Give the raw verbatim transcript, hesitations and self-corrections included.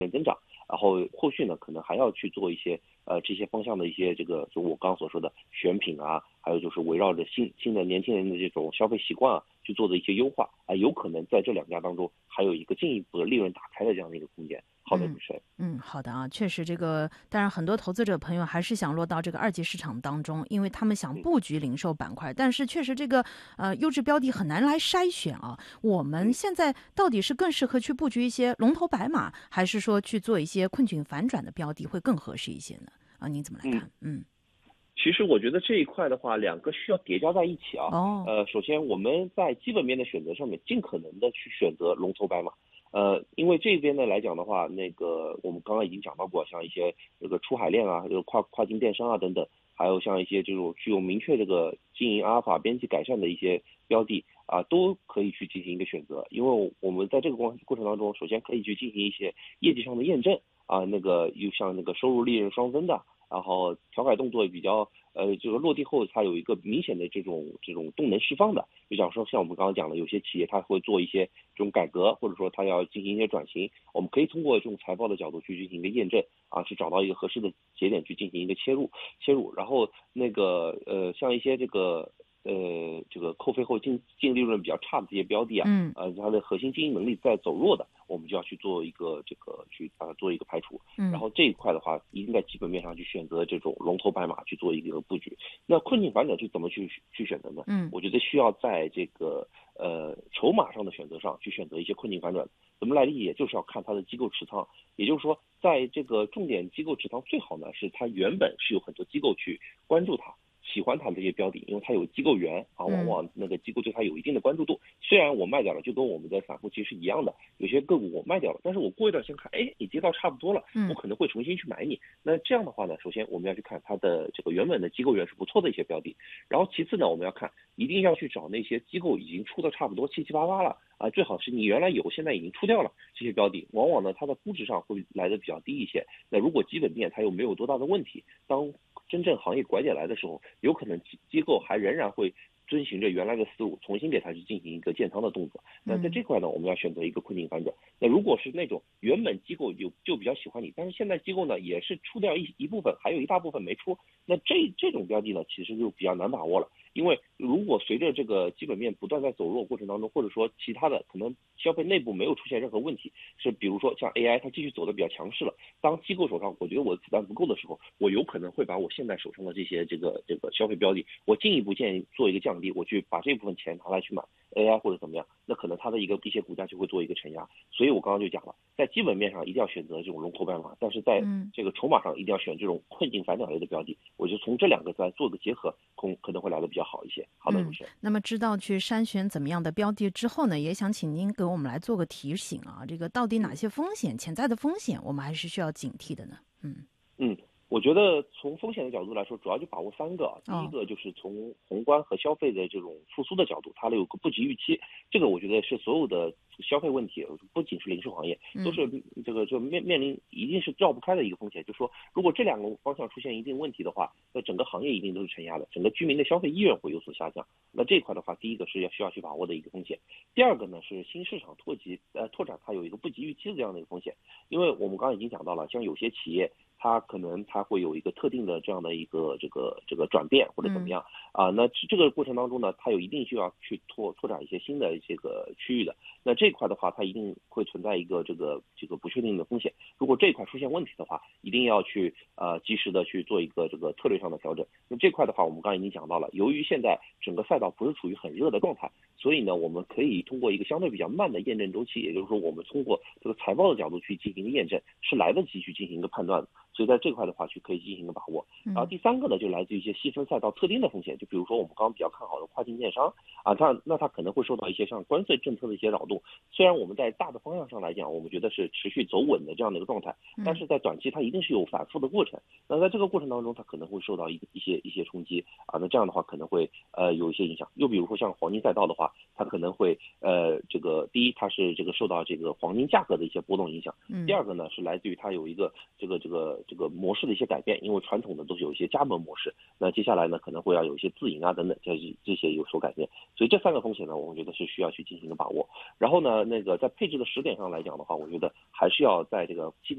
增长，然后后续呢可能还要去做一些呃这些方向的一些这个就我刚刚所说的选品啊，还有就是围绕着新新的年轻人的这种消费习惯啊去做的一些优化啊、呃，有可能在这两家当中还有一个进一步的利润打开的这样的一个空间。好的，主持人。 嗯，好的啊，确实这个，当然很多投资者朋友还是想落到这个二级市场当中，因为他们想布局零售板块，但是确实这个呃优质标的很难来筛选啊。我们现在到底是更适合去布局一些龙头白马，还是说去做一些困境反转的标的会更合适一些呢？啊，您怎么来看？嗯， 其实我觉得这一块的话，两个需要叠加在一起啊。 哦， 呃，首先我们在基本面的选择上面，尽可能的去选择龙头白马。呃，因为这边呢来讲的话，那个我们刚刚已经讲到过，像一些这个出海链啊，这个跨跨境电商啊等等，还有像一些这种具有明确这个经营阿尔法边际改善的一些标的啊，都可以去进行一个选择。因为我们在这个过过程当中，首先可以去进行一些业绩上的验证啊，那个又像那个收入利润双增的。然后调改动作也比较呃，这个落地后它有一个明显的这种这种动能释放的。就假如说像我们刚刚讲的，有些企业它会做一些这种改革，或者说它要进行一些转型，我们可以通过这种财报的角度去进行一个验证啊，去找到一个合适的节点去进行一个切入切入。然后那个呃，像一些这个。呃，这个扣费后净净利润比较差的这些标的啊， 嗯呃，它的核心经营能力在走弱的，我们就要去做一个这个去把它做一个排除。然嗯后这一块的话，一定在基本面上去选择这种龙头白马去做一个布局。那困境反转去怎么去去选择呢？ 嗯我觉得需要在这个呃筹码上的选择上去选择一些困境反转。怎么来理解？就是要看它的机构持仓，也就是说，在这个重点机构持仓最好呢是它原本是有很多机构去关注它。喜欢它的这些标的，因为它有机构源啊，往嗯往那个机构对它有一定的关注度。虽然我卖掉了，就跟我们的散户其实一样的，有些个股我卖掉了，但是我过一段时间看，哎，你跌到差不多了，我嗯可能会重新去买你。那这样的话呢，首先我们要去看它的这个原本的机构源是不错的一些标的，然后其次呢，我们要看一定要去找那些机构已经出的差不多七七八八了啊，最好是你原来有，现在已经出掉了这些标的，往往呢它的估值上会来的比较低一些。那如果基本面它又没有多大的问题，当真正行业拐点来的时候，有可能机机构还仍然会遵循着原来的思路，重新给它去进行一个建仓的动作。那在这块呢，我们要选择一个困境反转。那如果是那种原本机构有就比较喜欢你，但是现在机构呢也是出掉一一部分，还有一大部分没出，那这这种标的呢，其实就比较难把握了。因为如果随着这个基本面不断在走弱过程当中，或者说其他的可能消费内部没有出现任何问题，是比如说像 A I 它继续走的比较强势了，当机构手上我觉得我的子弹不够的时候，我有可能会把我现在手上的这些这个这个消费标的，我进一步建议做一个降低，我去把这部分钱拿来去买 A I 或者怎么样，那可能它的一个一些股价就会做一个承压。所以我刚刚就讲了，在基本面上一定要选择这种龙头白马，但是在嗯。 这个筹码上一定要选这种困境反转类的标的。我就从这两个再做个结合，可可能会来的比较好一些。好的，主持人。 那么知道去筛选怎么样的标的之后呢，也想请您给我们来做个提醒啊，这个到底哪些风险、潜在的风险，我们还是需要警惕的呢？嗯嗯，我觉得从风险的角度来说，主要就把握三个。第一哦个就是从宏观和消费的这种复苏的角度，它有个布局预期。这个我觉得是所有的消费问题，不仅是零售行业，都是这个就面面临一定是绕不开的一个风险。就是说，如果这两个方向出现一定问题的话，那整个行业一定都是承压的，整个居民的消费意愿会有所下降。那这一块的话，第一个是要需要去把握的一个风险。第二个呢是新市场拓及呃拓展，它有一个不及预期的这样的一个风险。因为我们刚刚已经讲到了，像有些企业它可能它会有一个特定的这样的一个这个这个转变或者怎么样啊，那这个过程当中呢，它有一定需要去拓拓展一些新的这个区域的。那这一块的话，它一定会存在一个这个这个不确定的风险。如果这一块出现问题的话，一定要去呃及时的去做一个这个策略上的调整。那这块的话，我们刚才已经讲到了，由于现在整个赛道不是处于很热的状态，所以呢，我们可以通过一个相对比较慢的验证周期，也就是说，我们通过这个财报的角度去进行一个验证，是来得及去进行一个判断的。所以在这块的话，去可以进行一个把握。然后第三个呢，就来自于一些细分赛道特定的风险，就比如说我们刚刚比较看好的跨境电商啊，它那它可能会受到一些像关税政策的一些扰动。虽然我们在大的方向上来讲，我们觉得是持续走稳的这样的一个状态，但是在短期它一定是有反复的过程。那在这个过程当中，它可能会受到一一些一些冲击啊，那这样的话可能会呃有一些影响。又比如说像黄金赛道的话，它可能会呃这个第一它是这个受到这个黄金价格的一些波动影响，第二个呢是来自于它有一个这个这个个这个模式的一些改变，因为传统的都是有一些加盟模式，那接下来呢可能会要有一些自营啊等等，这这些有所改变，所以这三个风险呢，我觉得是需要去进行一个把握。然后呢，那个在配置的时点上来讲的话，我觉得还是要在这个基本